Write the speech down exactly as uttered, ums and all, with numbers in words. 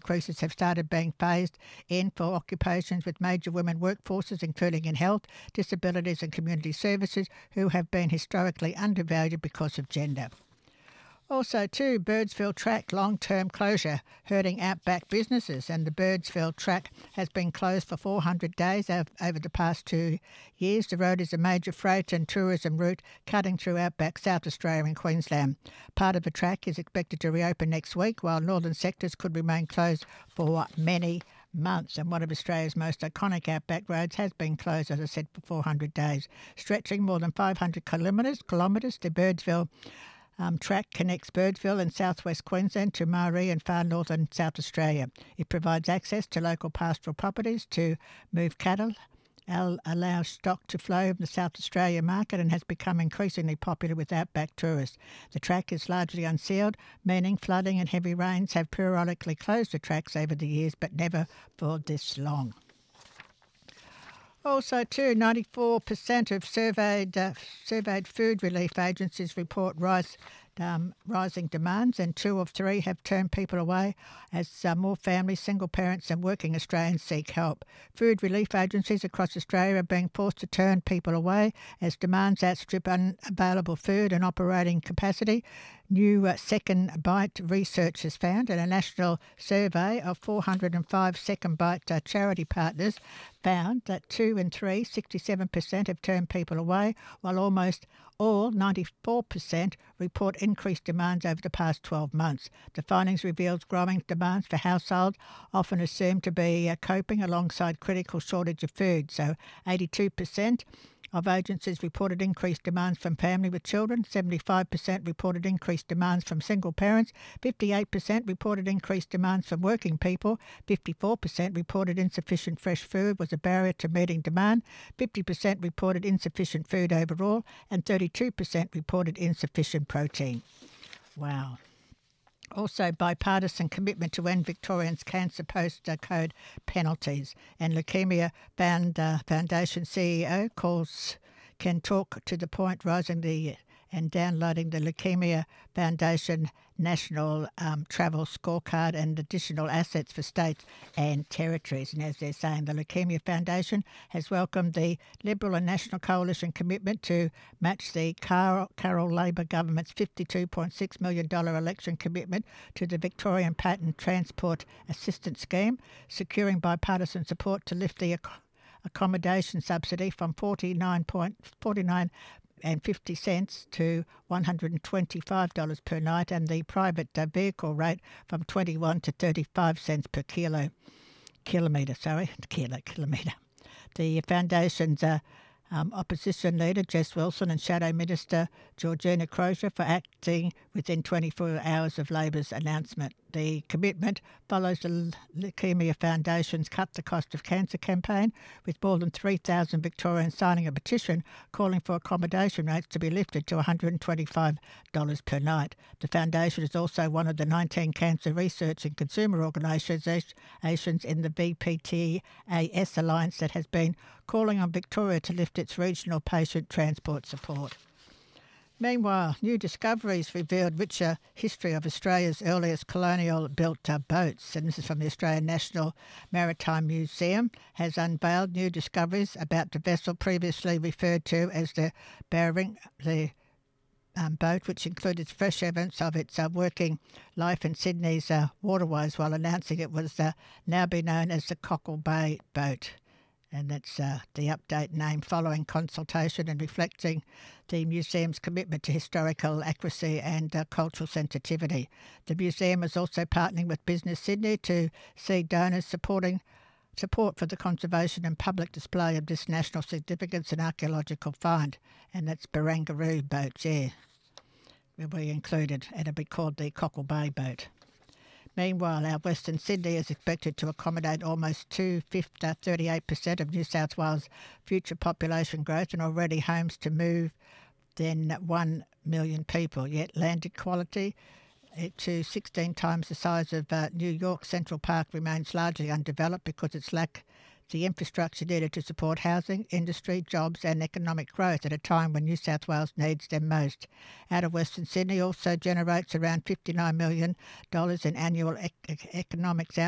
increases have started being phased in for occupations with major women workforces, including in health, disabilities and community services, who have been historically undervalued because of gender. Also, too, Birdsville Track long-term closure hurting outback businesses, and the Birdsville Track has been closed for four hundred days over the past two years. The road is a major freight and tourism route cutting through outback South Australia and Queensland. Part of the track is expected to reopen next week, while northern sectors could remain closed for many months, and one of Australia's most iconic outback roads has been closed, as I said, for four hundred days. Stretching more than five hundred kilometres, kilometres, the Birdsville Um, track connects Birdsville in southwest Queensland to Maree in far northern South Australia. It provides access to local pastoral properties to move cattle, allows stock to flow from the South Australia market, and has become increasingly popular with outback tourists. The track is largely unsealed, meaning flooding and heavy rains have periodically closed the tracks over the years, but never for this long. Also, too, ninety-four percent of surveyed uh, surveyed food relief agencies report rise, um, rising demands, and two of three have turned people away as uh, more families, single parents and working Australians seek help. Food relief agencies across Australia are being forced to turn people away as demands outstrip unavailable food and operating capacity. New uh, Second Bite research has found, and a national survey of four hundred five Second Bite uh, charity partners found that two and three, sixty-seven percent, have turned people away, while almost all, ninety-four percent, report increased demands over the past twelve months. The findings reveals growing demands for households, often assumed to be uh, coping alongside critical shortage of food. So eighty-two percent of agencies reported increased demands from family with children, seventy-five percent reported increased demands from single parents, fifty-eight percent reported increased demands from working people, fifty-four percent reported insufficient fresh food was a barrier to meeting demand, fifty percent reported insufficient food overall, and thirty-two percent reported insufficient protein. Wow. Also, bipartisan commitment to end Victorians' cancer post-code penalties. And Leukaemia Found, uh, Foundation C E O calls can talk to the point, rising the and downloading the Leukaemia Foundation National um, Travel Scorecard and additional assets for states and territories. And as they're saying, the Leukaemia Foundation has welcomed the Liberal and National Coalition commitment to match the Carroll, Carroll Labor government's fifty-two point six million dollars election commitment to the Victorian Patent Transport Assistance Scheme, securing bipartisan support to lift the ac- accommodation subsidy from forty-nine and fifty cents to one hundred twenty-five dollars per night, and the private uh, vehicle rate from twenty-one to thirty-five cents per kilo kilometre. Sorry, kilo kilometre. The foundation's uh, um, opposition leader Jess Wilson and Shadow Minister Georgina Crozier for acting within twenty-four hours of Labor's announcement. The commitment follows the Leukaemia Foundation's Cut the Cost of Cancer campaign, with more than three thousand Victorians signing a petition calling for accommodation rates to be lifted to one hundred twenty-five dollars per night. The foundation is also one of the nineteen cancer research and consumer organisations in the V P T A S alliance that has been calling on Victoria to lift its regional patient transport support. Meanwhile, new discoveries revealed richer history of Australia's earliest colonial-built uh, boats. And this is from the Australian National Maritime Museum, has unveiled new discoveries about the vessel previously referred to as the Barring, the um, boat, which included fresh evidence of its uh, working life in Sydney's uh, waterways, while announcing it was uh, now be known as the Cockle Bay boat. And that's uh, the update name following consultation and reflecting the museum's commitment to historical accuracy and uh, cultural sensitivity. The museum is also partnering with Business Sydney to see donors supporting support for the conservation and public display of this national significance and archaeological find. And that's Barangaroo boats, yeah, will be included, and it'll be called the Cockle Bay boat. Meanwhile, our Western Sydney is expected to accommodate almost two-fifths, uh, thirty-eight percent of New South Wales' future population growth, and already homes to move then one million people. Yet land equality uh, to sixteen times the size of uh, New York Central Park remains largely undeveloped because it's lack the infrastructure needed to support housing, industry, jobs and economic growth at a time when New South Wales needs them most. Out of Western Sydney also generates around fifty-nine million dollars in annual ec- economics